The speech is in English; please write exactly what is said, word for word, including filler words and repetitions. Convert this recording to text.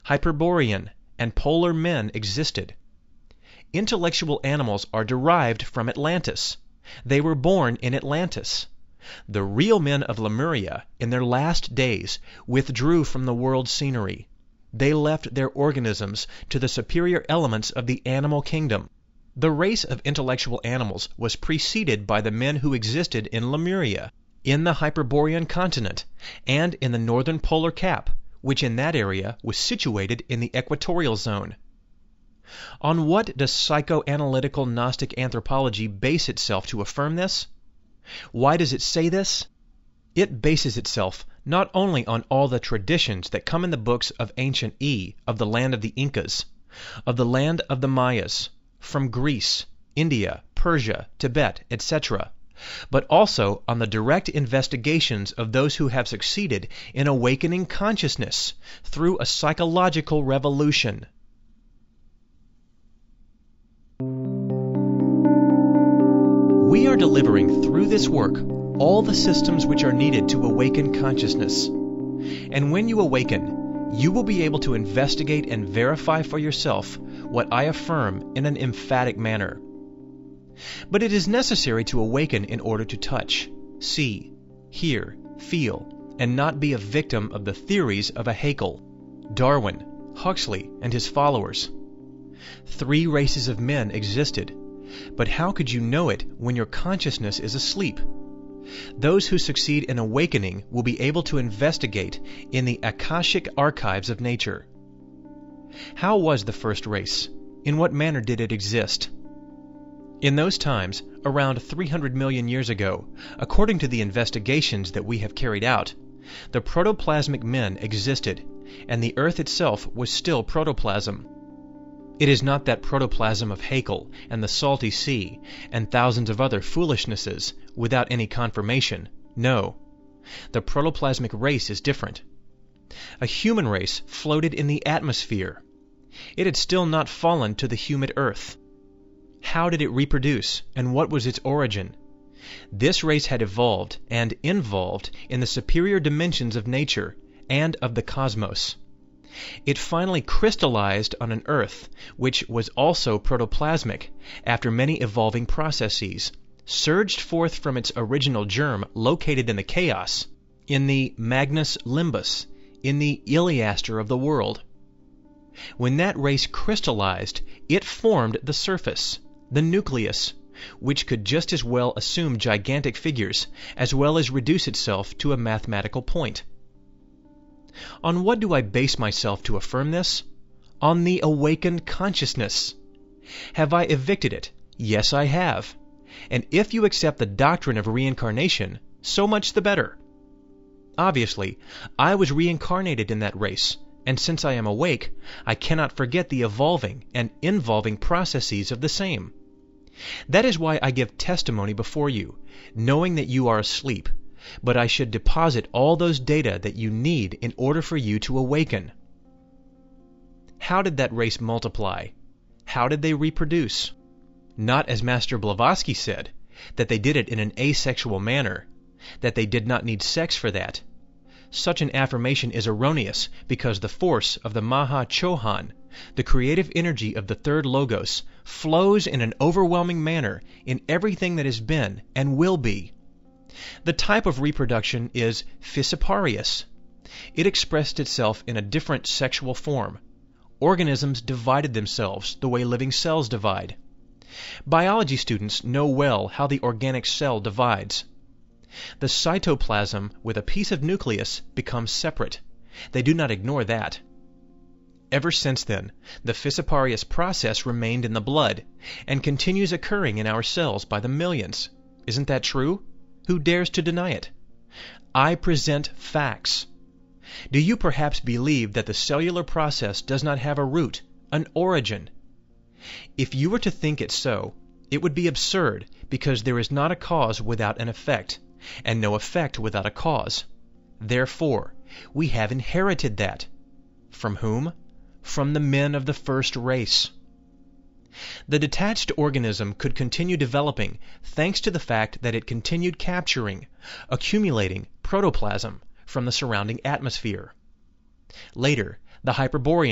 Hyperborean, and polar men existed. Intellectual animals are derived from Atlantis. They were born in Atlantis. The real men of Lemuria, in their last days, withdrew from the world's scenery. They left their organisms to the superior elements of the animal kingdom. The race of intellectual animals was preceded by the men who existed in Lemuria, in the Hyperborean continent, and in the northern polar cap, which in that area was situated in the equatorial zone. On what does psychoanalytical Gnostic anthropology base itself to affirm this? Why does it say this? It bases itself not only on all the traditions that come in the books of ancient E, of the land of the Incas, of the land of the Mayas, from Greece, India, Persia, Tibet, et cetera, but also on the direct investigations of those who have succeeded in awakening consciousness through a psychological revolution. We are delivering through this work all the systems which are needed to awaken consciousness. And when you awaken, you will be able to investigate and verify for yourself what I affirm in an emphatic manner. But it is necessary to awaken in order to touch, see, hear, feel, and not be a victim of the theories of a Haeckel, Darwin, Huxley, and his followers. Three races of men existed, but how could you know it when your consciousness is asleep? Those who succeed in awakening will be able to investigate in the Akashic archives of nature. How was the first race? In what manner did it exist? In those times, around three hundred million years ago, according to the investigations that we have carried out, the protoplasmic men existed, and the earth itself was still protoplasm. It is not that protoplasm of Haeckel and the salty sea and thousands of other foolishnesses without any confirmation. No. The protoplasmic race is different. A human race floated in the atmosphere. It had still not fallen to the humid earth. How did it reproduce, and what was its origin? This race had evolved and involved in the superior dimensions of nature and of the cosmos. It finally crystallized on an earth which was also protoplasmic after many evolving processes, surged forth from its original germ located in the chaos, in the Magnus Limbus, in the Iliaster of the world. When that race crystallized, it formed the surface, the nucleus, which could just as well assume gigantic figures as well as reduce itself to a mathematical point. On what do I base myself to affirm this? On the awakened consciousness. Have I evicted it? Yes, I have. And if you accept the doctrine of reincarnation, so much the better. Obviously, I was reincarnated in that race, and since I am awake, I cannot forget the evolving and involving processes of the same. That is why I give testimony before you, knowing that you are asleep, but I should deposit all those data that you need in order for you to awaken. How did that race multiply? How did they reproduce? Not as Master Blavatsky said, that they did it in an asexual manner, that they did not need sex for that. Such an affirmation is erroneous because the force of the Maha Chohan, the creative energy of the third Logos, flows in an overwhelming manner in everything that has been and will be. The type of reproduction is Fissiparius. It expressed itself in a different sexual form. Organisms divided themselves the way living cells divide. Biology students know well how the organic cell divides. The cytoplasm with a piece of nucleus becomes separate. They do not ignore that. Ever since then, the Fissiparius process remained in the blood and continues occurring in our cells by the millions. Isn't that true? Who dares to deny it? I present facts. Do you perhaps believe that the cellular process does not have a root, an origin? If you were to think it so, it would be absurd, because there is not a cause without an effect, and no effect without a cause. Therefore, we have inherited that. From whom? From the men of the first race. The detached organism could continue developing thanks to the fact that it continued capturing, accumulating protoplasm from the surrounding atmosphere. Later, the Hyperborean